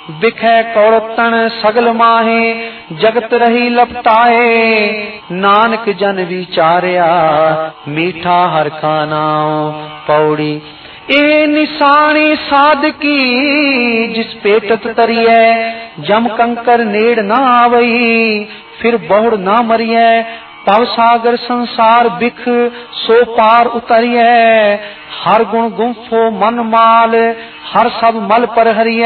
बिखै कौड़तन सगल माहे जगत रही लपटाए। नानक जन विचारिया मीठा हर का नाम। पौड़ी ए निशानी साधकी जिस पेटत तरिए जम कंकर नेड़ ना आवई फिर बहुड़ ना मरिए। पव सागर संसार बिख सो पार उतरिए। हर गुण गुंफो मन माल हर सब मल पर हरिए।